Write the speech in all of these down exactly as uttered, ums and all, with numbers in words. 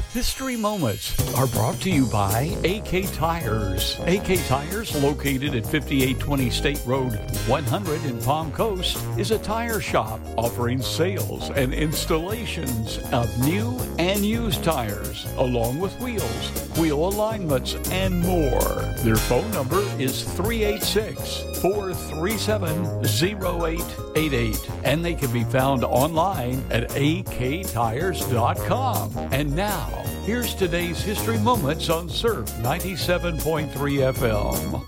History Moments are brought to you by A K Tires. A K Tires, located at fifty-eight twenty State Road one hundred in Palm Coast, is a tire shop offering sales and installations of new and used tires, along with wheels, wheel alignments, and more. Their phone number is three eight six, four three seven, zero eight eight eight, and they can be found online at a k tires dot com. And now, here's today's History Moments on Surf ninety-seven point three F M.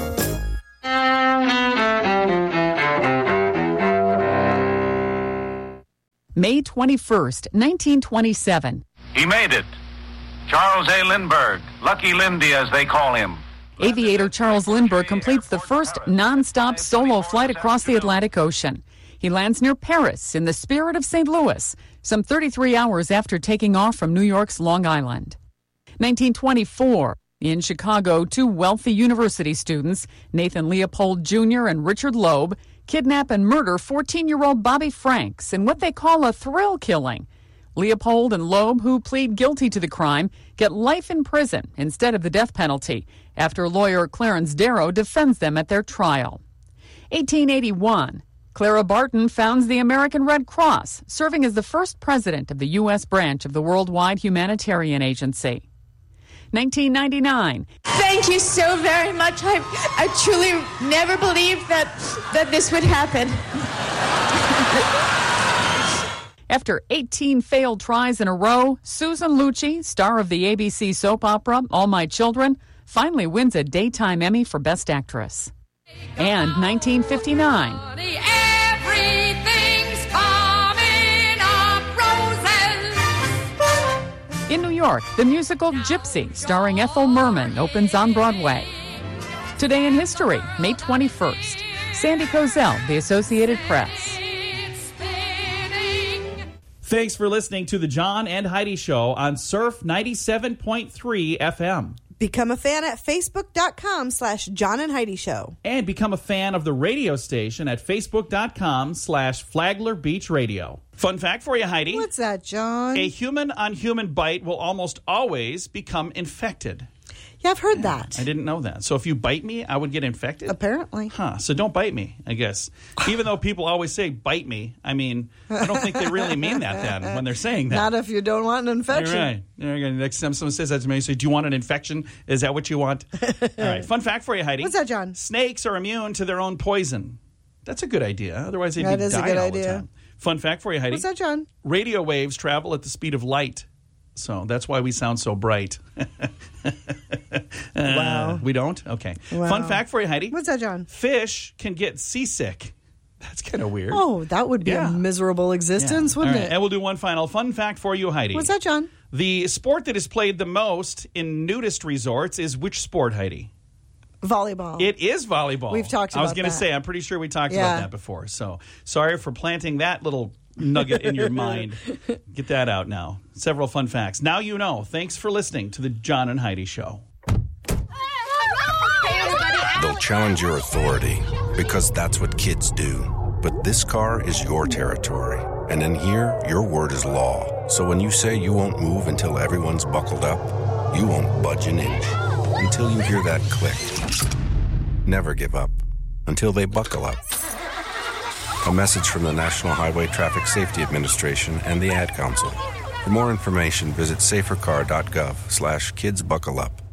May twenty-first, nineteen twenty-seven. He made it. Charles A. Lindbergh, Lucky Lindy as they call him. Aviator Charles Lindbergh completes the first non-stop solo flight across the Atlantic Ocean. He lands near Paris in the spirit of Saint Louis, some thirty-three hours after taking off from New York's Long Island. nineteen twenty-four, in Chicago, two wealthy university students, Nathan Leopold Junior and Richard Loeb, kidnap and murder fourteen-year-old Bobby Franks in what they call a thrill killing. Leopold and Loeb, who plead guilty to the crime, get life in prison instead of the death penalty after lawyer Clarence Darrow defends them at their trial. eighteen eighty-one. Clara Barton founds the American Red Cross, serving as the first president of the U S branch of the Worldwide Humanitarian Agency. nineteen ninety-nine. Thank you so very much. I, I truly never believed that, that this would happen. After eighteen failed tries in a row, Susan Lucci, star of the A B C soap opera All My Children, finally wins a Daytime Emmy for Best Actress. And nineteen fifty-nine. Everything's coming up roses. In New York, the musical Gypsy, starring Ethel Merman, opens on Broadway. Today in history, May twenty-first. Sandy Kozel, The Associated Press. Thanks for listening to the John and Heidi Show on Surf ninety-seven point three F M. Become a fan at facebook.com slash John and Heidi Show. And become a fan of the radio station at facebook.com slash Flagler Beach Radio. Fun fact for you, Heidi. What's that, John? A human-on-human bite will almost always become infected. Yeah, I've heard Yeah, that. I didn't know that. So if you bite me, I would get infected? Apparently. Huh. So don't bite me, I guess. Even though people always say bite me, I mean, I don't think they really mean that then when they're saying that. Not if you don't want an infection. You're right. You're right. Next time someone says that to me, I say, do you want an infection? Is that what you want? All right. Fun fact for you, Heidi. What's that, John? Snakes are immune to their own poison. That's a good idea. Otherwise, they'd That be is a dying good all idea. the time. Fun fact for you, Heidi. What's that, John? Radio waves travel at the speed of light. So that's why we sound so bright. uh, Wow. We don't? Okay. Wow. Fun fact for you, Heidi. What's that, John? Fish can get seasick. That's kind of weird. Oh, that would be Yeah. a miserable existence, Yeah. wouldn't All right. it? And we'll do one final fun fact for you, Heidi. What's that, John? The sport that is played the most in nudist resorts is which sport, Heidi? Volleyball. It is volleyball. We've talked I was about going to that. say, I'm pretty sure we talked Yeah. about that before. So sorry for planting that little nugget in your mind. Get that out now. Several fun facts. Now you know. Thanks for listening to the John and Heidi Show. They'll challenge your authority because that's what kids do. But this car is your territory. And in here, your word is law. So when you say you won't move until everyone's buckled up, you won't budge an inch until you hear that click. Never give up until they buckle up. A message from the National Highway Traffic Safety Administration and the Ad Council. For more information, visit safercar.gov slash kids buckle up.